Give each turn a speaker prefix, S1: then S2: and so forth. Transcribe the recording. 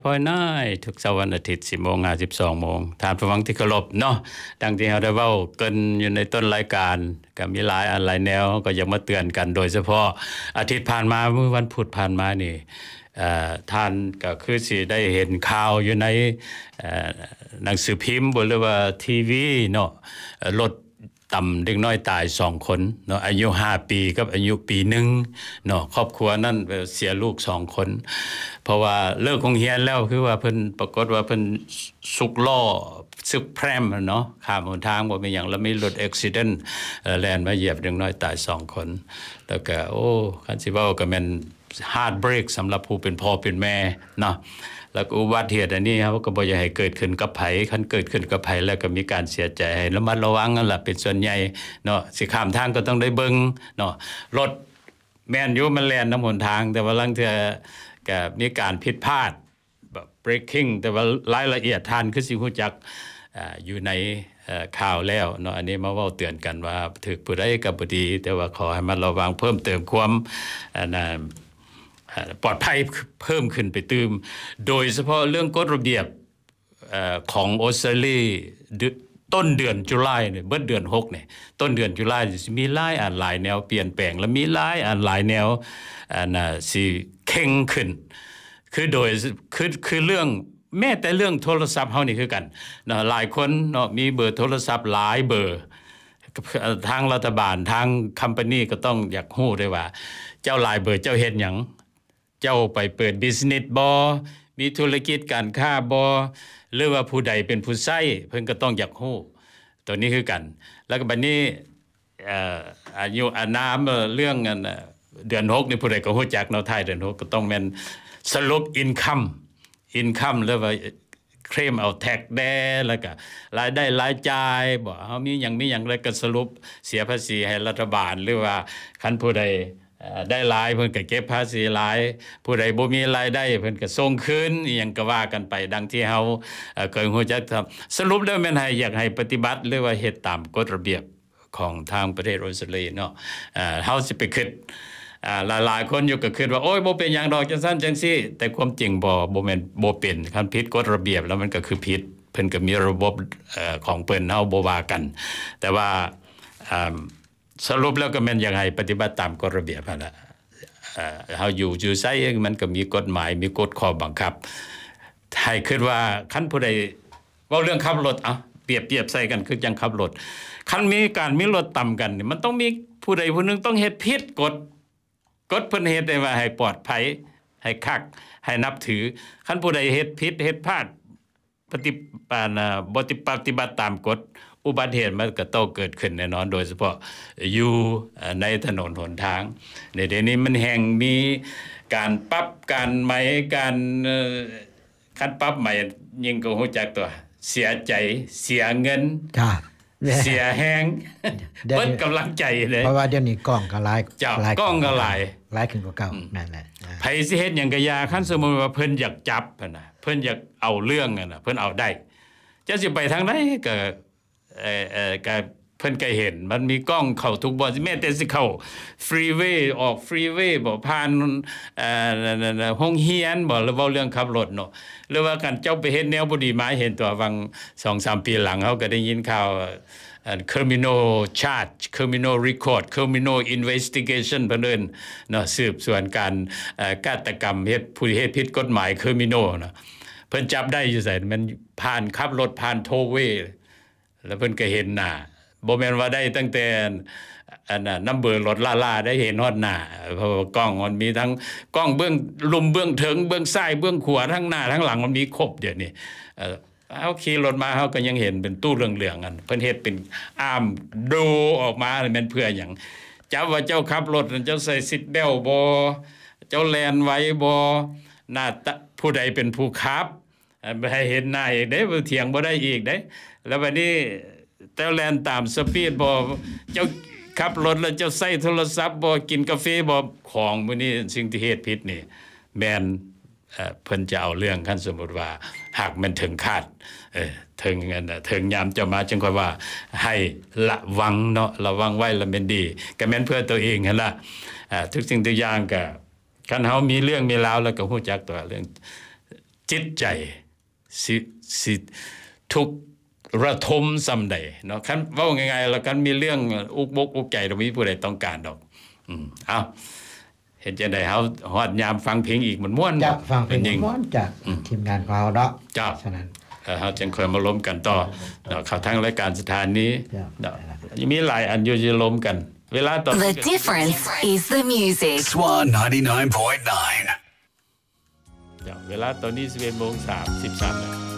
S1: พอยน้อยทุกเสาร์วันอาทิตย์ 10:00 น 12:00 นท่านผู้ฟังที่เคารพเนาะดังที่เราได้เว้ากันอยู่ในต้นรายการก็มีหลายอันหลายแนวก็อยากมาเตือนกันโดยเฉพาะอาทิตย์ผ่านมามื้อวันพุธผ่านมานี่ท่านก็คือสิได้เห็นข่าวอยู่ในหนังสือพิมพ์บ่หรือว่าทีวีเนาะรถต่ำเด็กน้อยตาย2คนเนาะอายุ5ปีกับอายุปี1เนาะครอบครัวนั้นเสียลูก2คนเพราะว่าเลิกโรงเรียนแล้วคือว่าเพิ่นปรากฏว่าเพิ่นสุกล้อสึกแพร่มเนาะข้ามหนทางบ่มีหยังแล้วมีรถอุบัติเหตุแล่นมาเหยียบเด็กน้อยตาย2คนแล้วก็โอ้คันสิเว้าก็แม่น hard break สำหรับผู้เป็นพ่อเป็นแม่เนาะแล้วก็อุบัติเหตุอันนี้ครับก็บ่อยากให้เกิดขึ้นกับไผคันเกิดขึ้นกับไผแล้วก็มีการเสียใจให้ระมัดระวังนั่นล่ะเป็นส่วนใหญ่เนาะสิข้ามทางก็ต้องได้เบิ่งเนาะรถแม่นอยู่มันแล่นนำหนทางแต่ว่าลางเทื่อก็มีการผิดพลาดแบบ breaking แต่ว่ารายละเอียดท่านคือสิฮู้จักอยู่ในข่าวแล้วเนาะอันนี้มาเว้าเตือนกันว่าถึกผู้ใดก็บ่ดีแต่ว่าขอให้มันระวังเพิ่มเติมความปลอดภัยเพิ่มขึ้นไปตืมโดยเฉพาะเรื่องกฎระเบียบของออสเตรเลียต้นเดือนตุลาเนี่ยเบิดเดือน6เนี่ยต้นเดือนตุลาสิมีหลายอันหลายแนวเปลี่ยนแปลงและมีหลายอันหลายแนวสิเข่งขึ้นคือโดยคือเรื่องแม้แต่เรื่องโทรศัพท์เฮานี่คือกันเนาะหลายคนเนาะมีเบอร์โทรศัพท์หลายเบอร์ทางรัฐบาลทางคัมพานีก็ต้องอยากฮู้ด้วยว่าเจ้าหลายเบอร์เจ้าเฮ็ดหยังเจ้าไปเปิดบิสเนสบ่มีธุรกิจการค้าบ่หรือว่าผู้ใดเป็นผู้ใช้เพิ่นก็ต้องอยากฮู้ตัวนี้คือกันแล้วก็บัดนี้อายุอานามเรื่องอันเดือน6นี่ผู้ใดก็ฮู้จักเนาะท้ายเดือน6ก็ต้องแม่นสรุปอินคัมแล้วว่าเคลมเอาแท็กแดแล้วก็รายได้รายจ่ายบ่เฮามีหยังแล้วก็สรุปเสียภาษีให้รัฐบาลหรือว่าคันผู้ใดได้หลายเพิ่นก็เก็บภาษีหลายผู้ใดบ่มีรายได้เพิ่นก็ส่งคืนอีหยังก็ว่ากันไปดังที่เฮาเคยฮู้จักสรุปแล้วแม่นให้อยากให้ปฏิบัติหรือว่าเฮ็ดตามกฎระเบียบของทางประเทศออสเตรเลียเนาะเฮาสิไปคิดหลายๆคนอยู่ก็คิดว่าโอ๊ยบ่เป็นหยังดอกจังซั่นจังซี่แต่ความจริงบ่แม่นบ่เป็นคันผิดกฎระเบียบแล้วมันก็คือผิดเพิ่นก็มีระบบของเพิ่นเฮาบ่ว่ากันแต่ว่าสรุปแล้วก็แม่นอยากให้ปฏิบัติตามกฎระเบียบนั่นล่ะเฮาอยู่ไสมันก็มีกฎหมายมีกฎข้อบังคับให้คิดว่าคันผู้ใดเว้าเรื่องขับรถเปรียบใส่กันคือจังขับรถคันมีรถต่ำกันนี่มันต้องมีผู้ใดผู้หนึงต้องเฮ็ดผิดกฎเพิ่นเฮ็ดได้ว่าให้ปลอดภัยให้คักให้นับถือคันผู้ใดเฮ็ดผิดเฮ็ดพลาดปฏิบัติตามกฎอุบัติเหตุมันก็ต้องเกิดขึ้นแน่นอนโดยเฉพาะอยู่ในถนนหนทางในเดี๋ยวนี้มันแห่งมีการปรับการใหม่การคันปรับใหม่ยิ่งก็ฮู้จักตัวเสียใจเสียเงินเสียแฮงเบิดกำลังใจเลย
S2: เพราะว่าเดี๋ยวนี้กล้องก็หลาย
S1: กล้องก็หลาย
S2: ขึ้นกว่าเก่านั่นแหละ
S1: ไผสิเฮ็ดหยังก็อย่าคันสมมุติว่าเพิ่นอยากจับน่ะเพิ่นอยากเอาเรื่องน่ะเพิ่นเอาได้จะสิไปทางใดก็ก็เพิ่นก็เห็นมันมีกล้องเข้าทุกบ่แม้แต่สิเข้าฟรีเวย์ออกฟรีเวย์บ่ผ่านโรงเรียนบ่หรือว่าเรื่องขับรถเนาะหรือว่ากันเจ้าไปเฮ็ดแนวบ่ดีมาเห็นตัววัง 2-3 ปีหลังเฮาก็ได้ยินข่าวcriminal charge criminal record criminal investigation เพิ่นเอิ้นเนาะสืบสวนการฆาตกรรมผู้เฮ็ดผิดกฎหมาย criminal เนาะเพิ่นจับได้อยู่ไสมันผ่านขับรถผ่านโทเวย์แล้วเพิ่นก็เห็นหน้าบ่แม่นว่าได้ตั้งแต่อันน่ะนำเบอร์รถล่าๆได้เห็นฮอดหน้าเพราะว่ากล้องมันมีทั้งกล้องเบื้องลุมเบื้องเถิงเบื้องซ้ายเบื้องขวาทั้งหน้าทั้งหลังมันมีครบเดี๋ยวนี้เฮาขี่รถมาเฮาก็ยังเห็นเป็นตู้เหลืองๆอันเพิ่นเฮ็ดเป็นอ้ามดูออกมาแม่นเพื่อหยังจับว่าเจ้าขับรถเจ้าใส่ซีทเบลต์บ่เจ้าแล่นไว้บ่หน้าผู้ใดเป็นผู้ขับบ่ให้เห็นหน้าอีกเด้บ่เถียงบ่ได้อีกเด้แล้วบัดนี้เจ้าแล่นตามสปีดบ่เจ้าขับรถแล้วเจ้าใส่โทรศัพท์บ่กินกาแฟบ่ของมื้อนี้สิ่งที่เฮ็ดผิดนี่แม่นเพิ่นจะเอาเรื่องคันสมมุติว่าหากมันถึงคาดถึงอันน่ะถึงยามจะมาจึงค่อยว่าให้ระวังเนาะระวังไว้แล้วแม่นดีก็แม่นเพื่อตัวเองหั่นล่ะทุกสิ่งทุกอย่างก็คันเฮามีเรื่องมีราวแล้วก็ฮู้จักตัวเรื่องจิตใจสิทุกระทมซำใดเนาะคันเว้าง่ายๆแล้วกันมีเรื่องอุกบกอุกใจตรงนี้ผู้ใดต้องการดอกเอาเห็นจังได๋เฮาฮอดยามฟังเพลงอีกมันม่วน
S2: จากฟังเพลงม่วนจากทีมงานของเราเนาะ
S1: จ้า
S2: ฉะนั้น
S1: เฮาจึงค่อยมาล้มกันต่อเนาะเข้าทางรายการสถานีเนาะยังมีหลายอันอยู่จะล้มกันเวลาต่อ
S3: The difference is the music.
S4: Swan 99.9.
S1: เวลาตอนนี้ 11:33 น